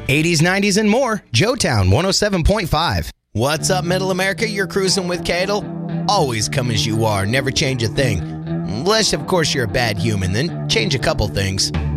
80s, 90s, and more. Joetown 107.5. What's up, Middle America? You're cruising with Cadle. Always come as you are. Never change a thing. Unless, of course, you're a bad human. Then change a couple things.